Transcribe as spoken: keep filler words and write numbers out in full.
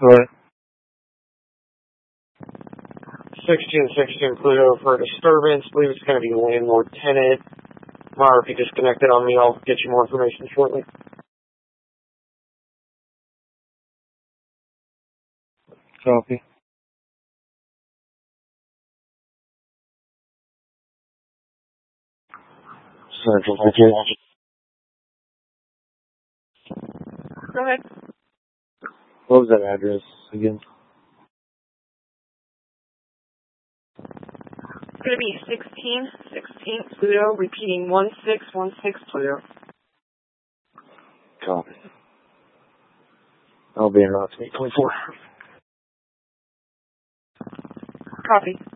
Right. sixteen sixteen Pluto for disturbance. I believe it's going to be landlord-tenant. Mar, if you disconnected on me, I'll get you more information shortly. Copy. Central Virginia. Go ahead. What was that address again? It's going to be sixteen sixteen Pluto, repeating one six one six Pluto. Copy. I'll be in about twenty-four. Copy.